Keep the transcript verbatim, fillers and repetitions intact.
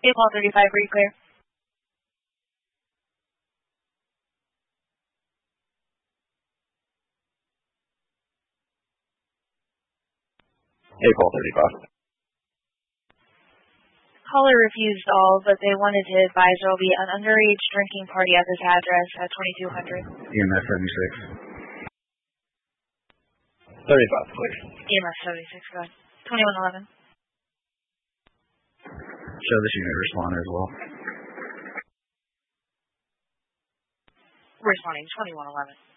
eight ball thirty-five, are you clear? eight ball thirty-five. Caller refused all, but they wanted to advise there will be an underage drinking party at this address at twenty-two hundred. E M S seventy-six. thirty-five, clear. E M S seventy-six, go ahead. twenty-one eleven. Show this unit respond as well. Responding twenty-one eleven.